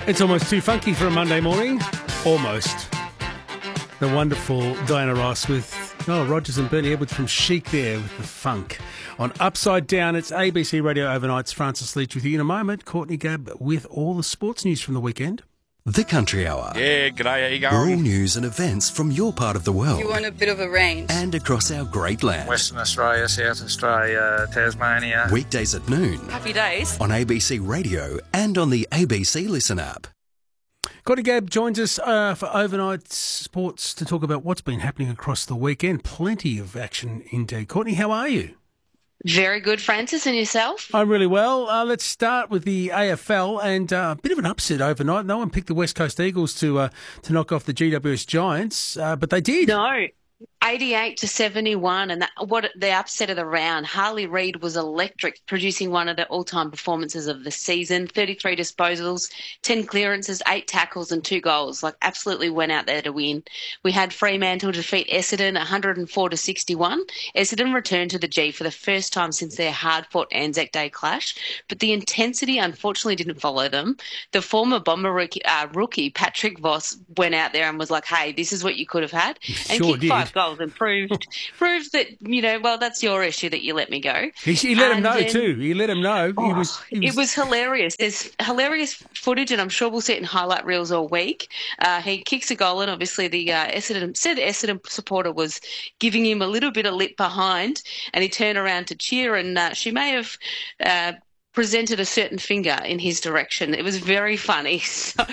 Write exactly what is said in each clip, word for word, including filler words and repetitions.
It's almost too funky for a Monday morning. Almost. The wonderful Diana Ross with oh, Rogers and Bernie Edwards from Chic there with the funk. On Upside Down, it's A B C Radio Overnight's Francis Leach with you in a moment. Courtney Gabb with all the sports news from the weekend. The Country Hour. Yeah, g'day, how you going? We're all news and events from your part of the world. You want a bit of a range. And across our great land. Western Australia, South Australia, Tasmania. Weekdays at noon. Happy days. On A B C Radio and on the A B C Listen app. Courtney Gabb joins us uh, for Overnight Sports to talk about what's been happening across the weekend. Plenty of action indeed. Courtney, how are you? Very good, Francis, and yourself? I'm really well. Uh, let's start with the A F L and uh, a bit of an upset overnight. No one picked the West Coast Eagles to uh, to knock off the G W S Giants, uh, but they did. No. eighty-eight to seventy-one, and that, what the upset of the round. Harley Reid was electric, producing one of the all-time performances of the season. thirty-three disposals, ten clearances, eight tackles, and two goals. Like, absolutely went out there to win. We had Fremantle defeat Essendon one hundred four to sixty-one. Essendon returned to the G for the first time since their hard-fought Anzac Day clash, but the intensity unfortunately didn't follow them. The former Bomber rookie, uh, rookie Patrick Voss went out there and was like, "Hey, this is what you could have had," and sure kicked did. five goals and proved proved that, you know, well, that's your issue that you let me go. He, he let and him know then, too. He let him know. Oh, he was, he was... It was hilarious. There's hilarious footage, and I'm sure we'll see it in highlight reels all week. Uh, he kicks a goal, and obviously the uh, Essendon said Essendon supporter was giving him a little bit of lip behind, and he turned around to cheer, and uh, she may have Uh, presented a certain finger in his direction. It was very funny. So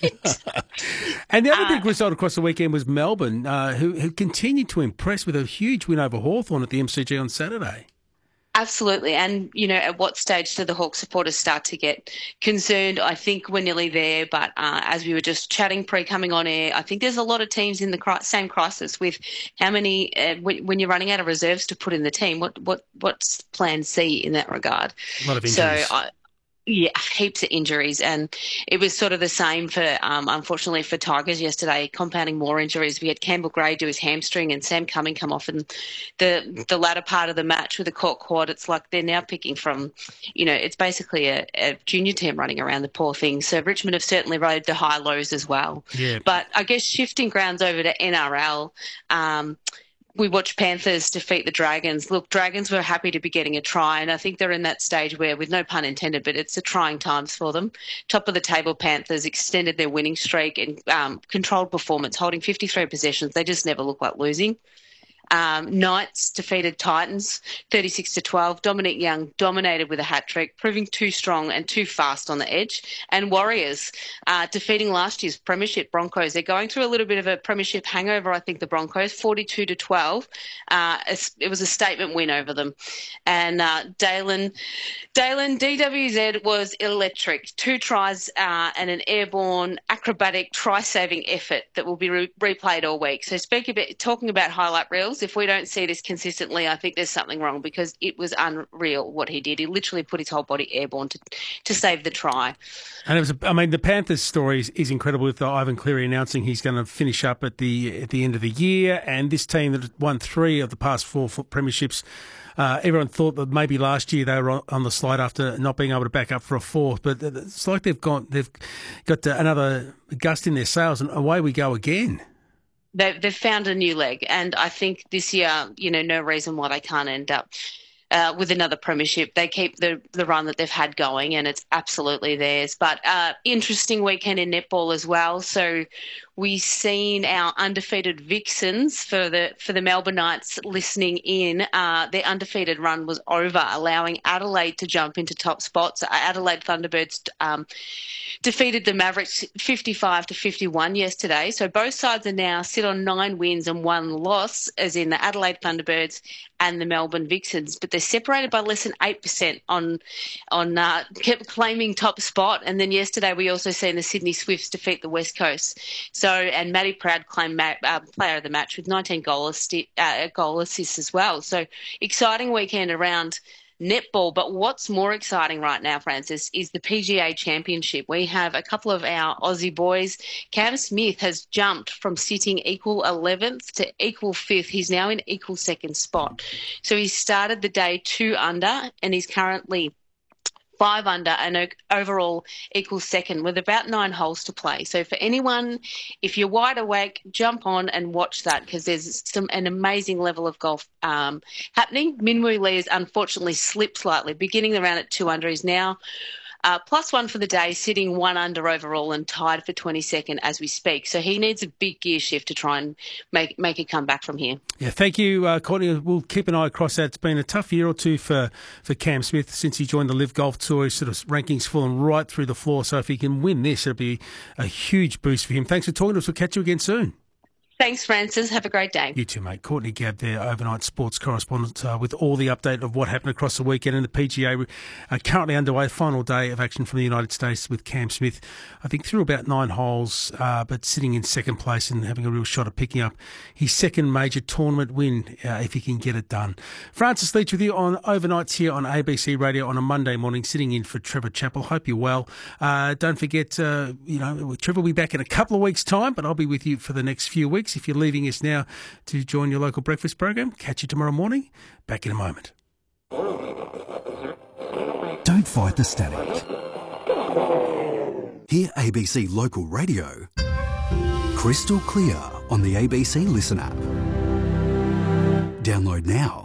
and the other uh, big result across the weekend was Melbourne, uh, who, who continued to impress with a huge win over Hawthorn at the M C G on Saturday. Absolutely. And, you know, at what stage do the Hawks supporters start to get concerned? I think we're nearly there, but uh, as we were just chatting pre-coming on air, I think there's a lot of teams in the cri- same crisis with how many, uh, when, when you're running out of reserves to put in the team, what what what's plan C in that regard? A lot of injuries. So, I, yeah, heaps of injuries. And it was sort of the same for, um, unfortunately, for Tigers yesterday, compounding more injuries. We had Campbell Gray do his hamstring and Sam Cumming come off in the the latter part of the match with a caught quad. It's like they're now picking from, you know, it's basically a, a junior team running around the poor thing. So Richmond have certainly rode the high lows as well. Yeah. But I guess shifting grounds over to N R L, um, we watched Panthers defeat the Dragons. Look, Dragons were happy to be getting a try, and I think they're in that stage where, with no pun intended, but it's a trying times for them. Top of the table Panthers extended their winning streak and um, controlled performance, holding fifty-three possessions. They just never look like losing. Um, Knights defeated Titans thirty-six to twelve. Dominic Young dominated with a hat-trick, proving too strong and too fast on the edge. And Warriors uh, defeating last year's Premiership Broncos. They're going through a little bit of a Premiership hangover, I think, the Broncos, forty-two to twelve. Uh, it was a statement win over them. And uh, Dalen, Dalen, D W Z was electric. Two tries uh, and an airborne, acrobatic, try-saving effort that will be re- replayed all week. So speak about, talking about highlight reels, if we don't see this consistently, I think there's something wrong, because it was unreal what he did. He literally put his whole body airborne to, to save the try. And it was, I mean, the Panthers story is, is incredible, with Ivan Cleary announcing he's going to finish up at the at the end of the year. And this team that won three of the past four premierships, uh, everyone thought that maybe last year they were on, on the slide after not being able to back up for a fourth. But it's like they've gone, they've got another gust in their sails, and away we go again. They've, they've found a new leg, and I think this year, you know, no reason why they can't end up uh, with another premiership. They keep the, the run that they've had going, and it's absolutely theirs. But uh, interesting weekend in netball as well. So we've seen our undefeated Vixens for the for the Melbourne Knights listening in. Uh, their undefeated run was over, allowing Adelaide to jump into top spots. Adelaide Thunderbirds um, defeated the Mavericks fifty-five to fifty-one yesterday. So both sides are now sit on nine wins and one loss, as in the Adelaide Thunderbirds and the Melbourne Vixens. But they're separated by less than eight percent on on uh, kept claiming top spot. And then yesterday we also seen the Sydney Swifts defeat the West Coast. So, and Maddie Proud claimed ma- uh, player of the match with nineteen goal, assists, uh, goal assists as well. So exciting weekend around netball. But what's more exciting right now, Francis, is the P G A Championship. We have a couple of our Aussie boys. Cam Smith has jumped from sitting equal eleventh to equal fifth. He's now in equal second spot. So he started the day two under, and he's currently five under, and overall equals second with about nine holes to play. So for anyone, if you're wide awake, jump on and watch that, because there's some an amazing level of golf um, happening. Minwoo Lee has unfortunately slipped slightly, beginning the round at two under. He's now Uh, plus one for the day, sitting one under overall and tied for twenty-second as we speak. So he needs a big gear shift to try and make make a comeback from here. Yeah, thank you, uh, Courtney. We'll keep an eye across that. It's been a tough year or two for, for Cam Smith since he joined the Live Golf Tour. His sort of rankings fallen right through the floor. So if he can win this, it'll be a huge boost for him. Thanks for talking to us. We'll catch you again soon. Thanks, Francis. Have a great day. You too, mate. Courtney Gabb there, overnight sports correspondent, uh, with all the update of what happened across the weekend. And the P G A uh, currently underway, final day of action from the United States with Cam Smith. I think through about nine holes, uh, but sitting in second place and having a real shot at picking up his second major tournament win, uh, if he can get it done. Francis Leach with you on overnights here on A B C Radio on a Monday morning, sitting in for Trevor Chappell. Hope you're well. Uh, don't forget, uh, you know, Trevor will be back in a couple of weeks' time, but I'll be with you for the next few weeks. If you're leaving us now to join your local breakfast program, catch you tomorrow morning. Back in a moment. Don't fight the static. Hear A B C Local Radio crystal clear on the A B C Listen app. Download now.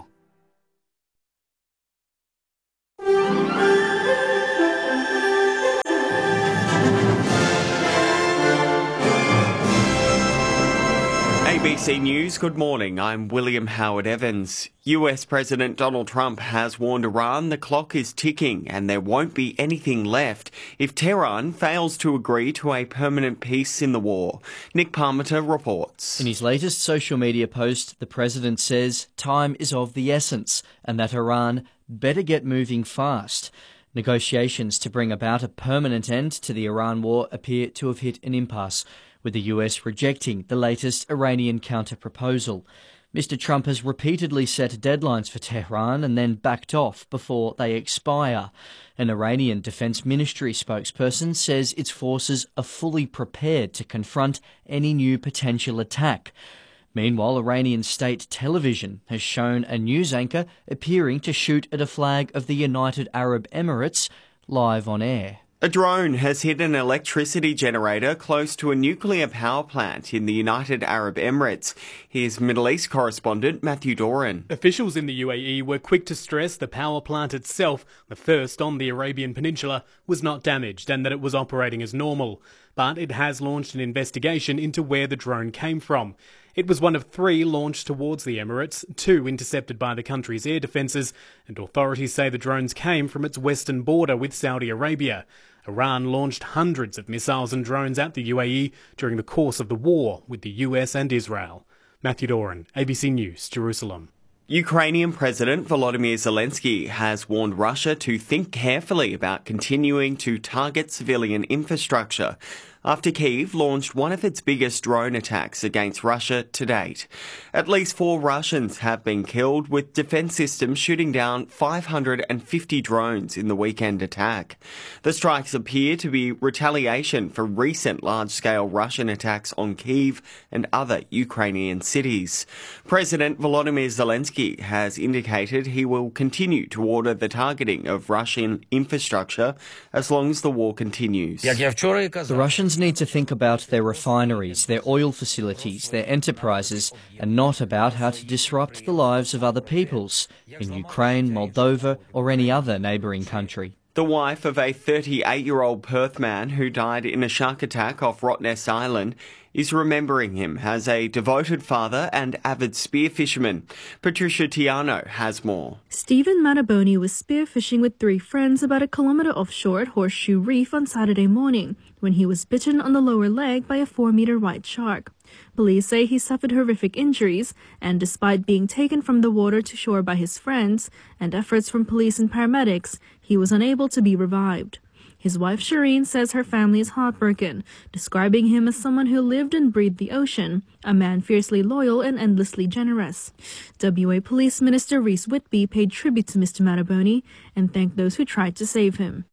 A B C News, good morning. I'm William Howard Evans. U S President Donald Trump has warned Iran the clock is ticking and there won't be anything left if Tehran fails to agree to a permanent peace in the war. Nick Parmenter reports. In his latest social media post, the president says time is of the essence and that Iran better get moving fast. Negotiations to bring about a permanent end to the Iran war appear to have hit an impasse, with the U S rejecting the latest Iranian counter-proposal. Mister Trump has repeatedly set deadlines for Tehran and then backed off before they expire. An Iranian Defense Ministry spokesperson says its forces are fully prepared to confront any new potential attack. Meanwhile, Iranian state television has shown a news anchor appearing to shoot at a flag of the United Arab Emirates live on air. A drone has hit an electricity generator close to a nuclear power plant in the United Arab Emirates. Here's Middle East correspondent Matthew Doran. Officials in the U A E were quick to stress the power plant itself, the first on the Arabian Peninsula, was not damaged and that it was operating as normal. But it has launched an investigation into where the drone came from. It was one of three launched towards the Emirates, two intercepted by the country's air defences, and authorities say the drones came from its western border with Saudi Arabia. Iran launched hundreds of missiles and drones at the U A E during the course of the war with the U S and Israel. Matthew Doran, A B C News, Jerusalem. Ukrainian President Volodymyr Zelensky has warned Russia to think carefully about continuing to target civilian infrastructure after Kyiv launched one of its biggest drone attacks against Russia to date. At least four Russians have been killed, with defence systems shooting down five hundred fifty drones in the weekend attack. The strikes appear to be retaliation for recent large-scale Russian attacks on Kyiv and other Ukrainian cities. President Volodymyr Zelensky has indicated he will continue to order the targeting of Russian infrastructure as long as the war continues. The Russians need to think about their refineries, their oil facilities, their enterprises, and not about how to disrupt the lives of other peoples in Ukraine, Moldova, or any other neighbouring country. The wife of a thirty-eight-year-old Perth man who died in a shark attack off Rottnest Island is remembering him as a devoted father and avid spearfisherman. Patricia Tiano has more. Stephen Mataboni was spearfishing with three friends about a kilometre offshore at Horseshoe Reef on Saturday morning when he was bitten on the lower leg by a four-metre white shark. Police say he suffered horrific injuries, and despite being taken from the water to shore by his friends and efforts from police and paramedics, he was unable to be revived. His wife Shireen says her family is heartbroken, describing him as someone who lived and breathed the ocean, a man fiercely loyal and endlessly generous. W A Police Minister Rhys Whitby paid tribute to Mister Mataboni and thanked those who tried to save him.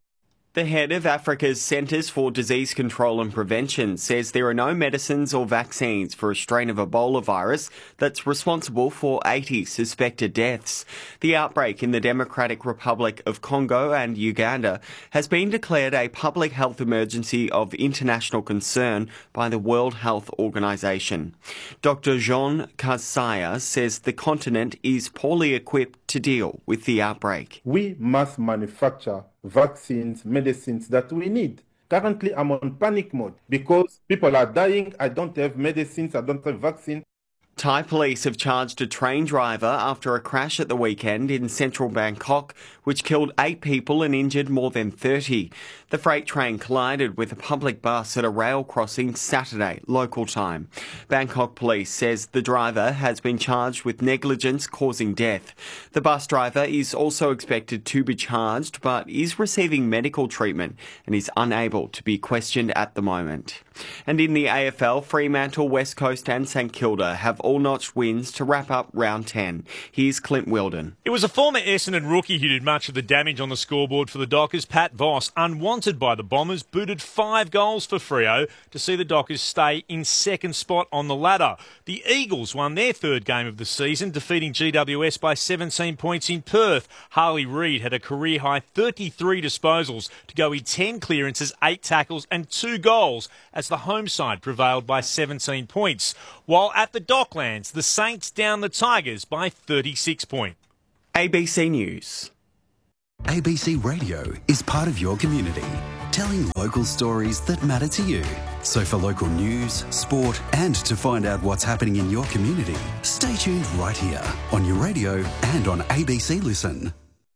The head of Africa's Centres for Disease Control and Prevention says there are no medicines or vaccines for a strain of Ebola virus that's responsible for eighty suspected deaths. The outbreak in the Democratic Republic of Congo and Uganda has been declared a public health emergency of international concern by the World Health Organization. Doctor Jean Kasaya says the continent is poorly equipped to deal with the outbreak. We must manufacture vaccines, medicines that we need. Currently, I'm on panic mode because people are dying. I don't have medicines. I don't have vaccines. Thai police have charged a train driver after a crash at the weekend in central Bangkok, which killed eight people and injured more than thirty. The freight train collided with a public bus at a rail crossing Saturday, local time. Bangkok police says the driver has been charged with negligence causing death. The bus driver is also expected to be charged, but is receiving medical treatment and is unable to be questioned at the moment. And in the A F L, Fremantle, West Coast and St Kilda have all notched wins to wrap up round ten. Here's Clint Wilden. It was a former Essendon rookie who did much of the damage on the scoreboard for the Dockers. Pat Voss, unwanted by the Bombers, booted five goals for Freo to see the Dockers stay in second spot on the ladder. The Eagles won their third game of the season, defeating G W S by seventeen points in Perth. Harley Reid had a career-high thirty-three disposals to go with ten clearances, eight tackles and two goals as the home side prevailed by seventeen points. While at the Docklands, the Saints down the Tigers by thirty-six points. A B C News. A B C Radio is part of your community, telling local stories that matter to you. So for local news, sport and to find out what's happening in your community, stay tuned right here on your radio and on A B C Listen.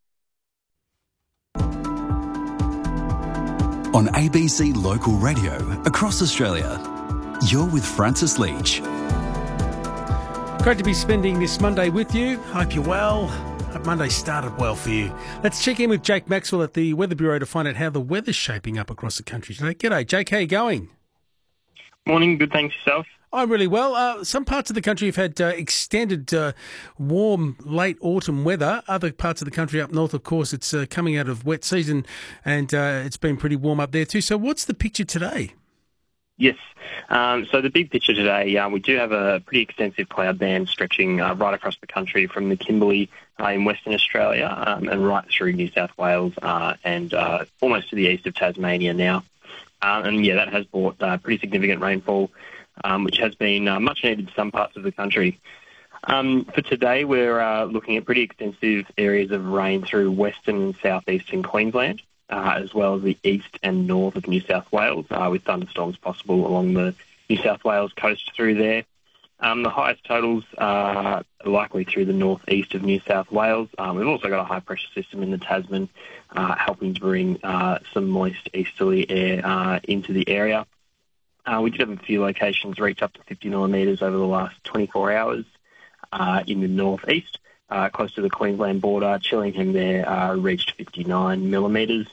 On A B C Local Radio across Australia, you're with Francis Leach. Great to be spending this Monday with you. Hope you're well. Hope Monday started well for you. Let's check in with Jake Maxwell at the Weather Bureau to find out how the weather's shaping up across the country today. G'day, Jake. How you going? Morning. Good, thanks yourself. I'm really well. Uh, some parts of the country have had uh, extended uh, warm late autumn weather. Other parts of the country up north, of course, it's uh, coming out of wet season and uh, it's been pretty warm up there too. So what's the picture today? Yes. Um, so the big picture today, uh, we do have a pretty extensive cloud band stretching uh, right across the country from the Kimberley uh, in Western Australia um, and right through New South Wales uh, and uh, almost to the east of Tasmania now. Uh, and yeah, that has brought uh, pretty significant rainfall, um, which has been uh, much needed in some parts of the country. Um, for today, we're uh, looking at pretty extensive areas of rain through western and southeastern Queensland. Uh, as well as the east and north of New South Wales, uh, with thunderstorms possible along the New South Wales coast through there. Um, the highest totals are likely through the northeast of New South Wales. Um, we've also got a high-pressure system in the Tasman, uh, helping to bring uh, some moist easterly air uh, into the area. Uh, we did have a few locations reach up to fifty millimetres over the last twenty-four hours uh, in the northeast. Uh, close to the Queensland border, Chillingham there uh, reached fifty-nine millimetres.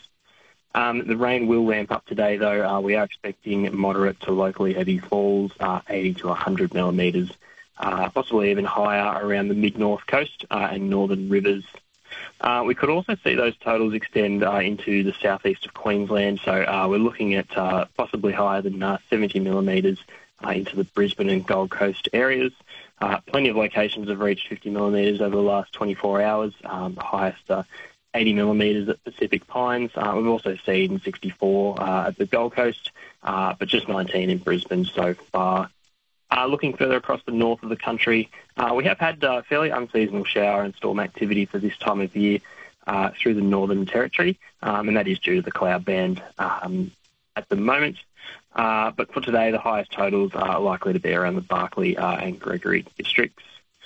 Um, the rain will ramp up today, though. Uh, we are expecting moderate to locally heavy falls, uh, eighty to one hundred millimetres, uh, possibly even higher around the mid-north coast uh, and northern rivers. Uh, we could also see those totals extend uh, into the southeast of Queensland, so uh, we're looking at uh, possibly higher than uh, seventy millimetres uh, into the Brisbane and Gold Coast areas. Uh, plenty of locations have reached fifty millimetres over the last twenty-four hours, um, the highest uh, eighty millimetres at Pacific Pines. Uh, we've also seen sixty-four uh, at the Gold Coast, uh, but just nineteen in Brisbane so far. Uh, looking further across the north of the country, uh, we have had uh, fairly unseasonal shower and storm activity for this time of year uh, through the Northern Territory, um, and that is due to the cloud band um, at the moment. Uh, but for today, the highest totals are likely to be around the Barkly uh, and Gregory districts.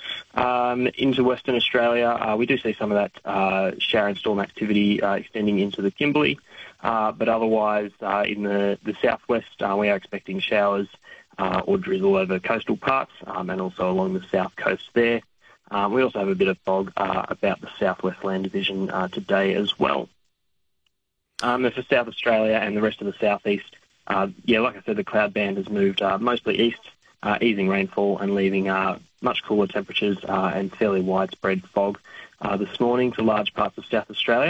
Um, into Western Australia, uh, we do see some of that uh, shower and storm activity uh, extending into the Kimberley, uh, but otherwise uh, in the, the southwest, uh, we are expecting showers uh, or drizzle over coastal parts um, and also along the south coast there. Um, we also have a bit of fog uh, about the southwest land division uh, today as well. Um, and for South Australia and the rest of the southeast, uh, yeah, like I said, the cloud band has moved uh, mostly east, uh, easing rainfall and leaving uh, much cooler temperatures uh, and fairly widespread fog uh, this morning to large parts of South Australia.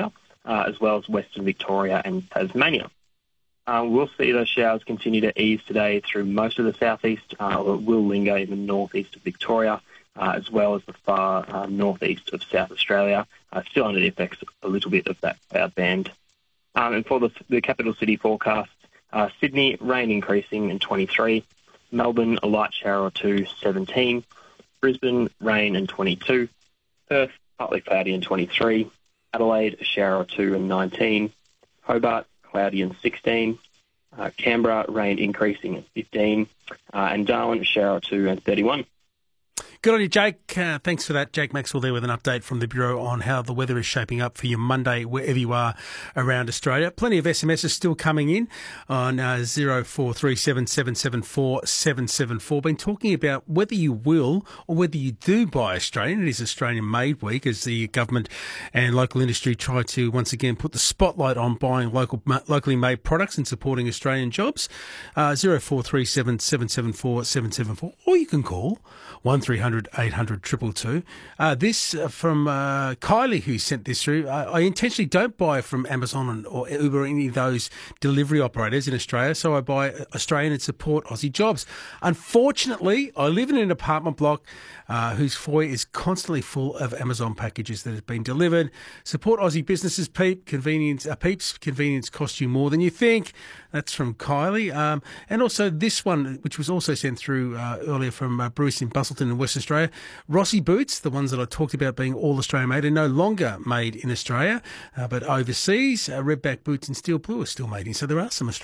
uh, as well as Western Victoria and Tasmania. Uh, we'll see those showers continue to ease today through most of the southeast, uh, or it will linger in the northeast of Victoria, uh, as well as the far uh, northeast of South Australia, uh, still under the effects a little bit of that cloud band. Um, and for the, the capital city forecast, uh, Sydney, rain increasing in twenty-three, Melbourne, a light shower or two, seventeen, Brisbane, rain and twenty-two, Perth, partly cloudy and twenty-three, Adelaide, a shower or two and nineteen, Hobart, cloudy and sixteen, uh, Canberra, rain increasing at fifteen, uh, and Darwin, a shower or two and thirty-one. Good on you, Jake. Uh, thanks for that. Jake Maxwell there with an update from the Bureau on how the weather is shaping up for your Monday, wherever you are around Australia. Plenty of S M Ses still coming in on uh, zero four three seven seven seven four seven seven four. Been talking about whether you will or whether you do buy Australian. It is Australian Made Week as the government and local industry try to once again put the spotlight on buying local, locally made products and supporting Australian jobs. Uh, zero four three seven seven seven four seven seven four, or you can call one three hundred eight hundred two two two. Uh, this uh, from uh, Kylie, who sent this through. I, I intentionally don't buy from Amazon and, or Uber or any of those delivery operators in Australia, so I buy Australian and support Aussie jobs. Unfortunately, I live in an apartment block uh, whose foyer is constantly full of Amazon packages that have been delivered. Support Aussie businesses, peep. Convenience, uh, peeps. Convenience costs you more than you think. That's from Kylie. Um, and also this one, which was also sent through uh, earlier from uh, Bruce in Bustleton in Western Australia. Rossi boots, the ones that I talked about being all Australian made, are no longer made in Australia, uh, but overseas. Uh, Redback boots in steel blue are still made in. So there are some Australian